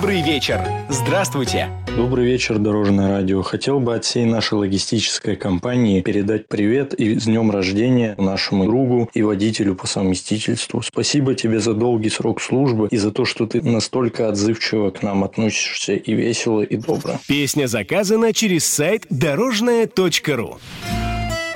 Добрый вечер. Здравствуйте. Добрый вечер, Дорожное радио. Хотел бы от всей нашей логистической компании передать привет и с днем рождения нашему другу и водителю по совместительству. Спасибо тебе за долгий срок службы и за то, что ты настолько отзывчиво к нам относишься и весело, и добро. Песня заказана через сайт дорожное.ру.